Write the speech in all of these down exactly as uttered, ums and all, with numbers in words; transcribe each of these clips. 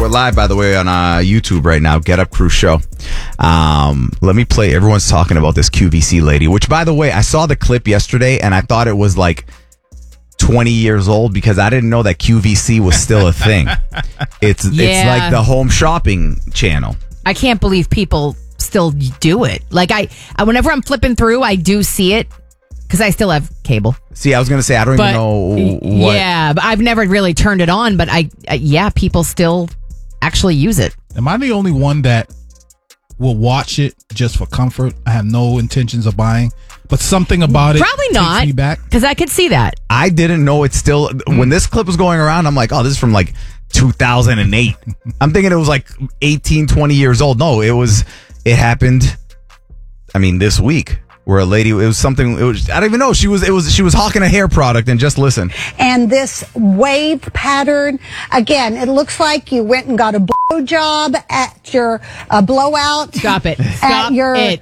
We're live, by the way, on uh, YouTube right now. Get Up Crew Show. Um, let me play. Everyone's talking about this Q V C lady, which, by the way, I saw the clip yesterday and I thought it was like twenty years old because I didn't know that Q V C was still a thing. It's Yeah. it's like the home shopping channel. I can't believe people still do it. Like I, I whenever I'm flipping through, I do see it because I still have cable. See, I was going to say, I don't But even know what. yeah, but I've never really turned it on. But I, uh, yeah, people still actually use it. Am I the only one that will watch it just for comfort? I have no intentions of buying, but something about it Probably takes not, me back. because I could see that. I didn't know it's still. When this clip was going around, I'm like, oh, this is from like two thousand eight. I'm thinking it was like eighteen, twenty years old. No, it was. It happened. I mean, this week. Where a lady, it was something, it was, I don't even know, she was, it was, she was hawking a hair product, and just listen. And this wave pattern, again, it looks like you went and got a blow job at your uh, blowout. Stop it. At Stop your it.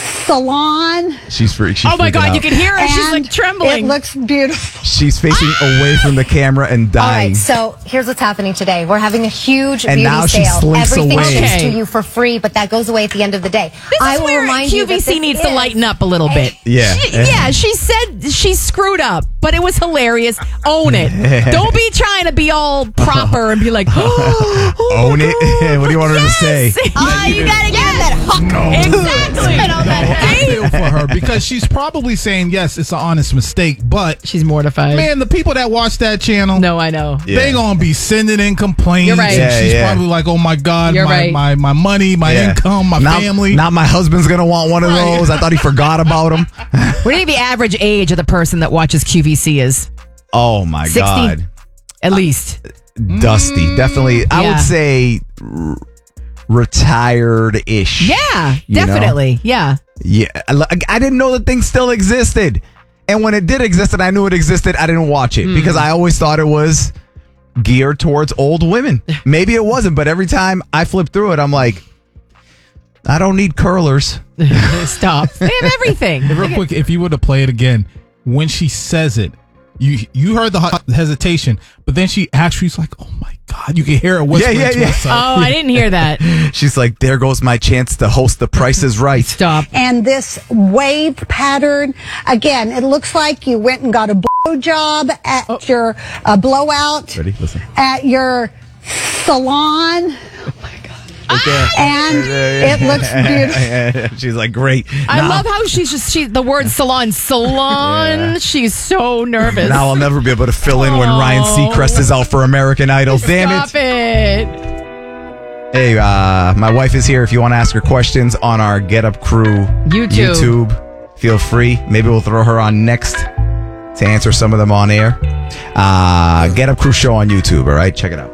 salon. She's freak. She's Oh my freaking God, out. you can hear her. She's And like trembling. It looks beautiful. She's facing away from the camera and All dying. right, so here's what's happening today. We're having a huge And beauty now she sale. slinks Everything away. ships Okay. to you for free, but that goes away at the end of the day. This I is will where remind you Q V that C this needs to is lighten up a little a- bit. Yeah. She, yeah, she said she screwed up, but it was hilarious. Own it. Don't be trying to be all proper and be like, oh, oh Own my it? God. What do you want her to Yes. say? Oh, you gotta give it that hook. Exactly. Spit on that I head. feel for her because she's probably saying, yes, it's an honest mistake, but She's mortified. man, the people that watch that channel, No, I know. Yeah. they gonna be sending in complaints. You're right. And Yeah, she's yeah. probably like, oh my God, You're my, right. my, my money, my Yeah. income, my now, family. Now my husband's gonna want one of Right. those. I thought he forgot about them. What do you think the average age of the person that watches Q V C is? Oh my sixty God. At least. Dusty. Definitely. I Yeah. would say r- retired-ish. Yeah, You know? definitely. Yeah. Yeah, I, I didn't know that thing still existed. And when it did exist and I knew it existed, I didn't watch it because I always thought it was geared towards old women. Maybe it wasn't, but every time I flip through it, I'm like, I don't need curlers. Stop. They have everything. Real quick, if you were to play it again, when she says it, you you heard the hu- hesitation, but then she actually's like, "Oh my God!" You can hear her whispering Yeah, yeah, to yeah. herself. Oh, I didn't hear that. She's like, there goes my chance to host The Price is Right. Stop. And this wave pattern, again, it looks like you went and got a blow job at Oh. your uh, blowout. Ready? Listen. At your salon. And it looks beautiful. She's like, great. I now, love how she's just she the word salon salon. Yeah. She's so nervous. Now I'll never be able to fill in when Ryan Seacrest is out for American Idol. Damn it. Stop it. Hey, uh, my wife is here. If you want to ask her questions on our Get Up Crew YouTube. YouTube, feel free. Maybe we'll throw her on next to answer some of them on air. Uh, Get Up Crew Show on YouTube, all right? Check it out.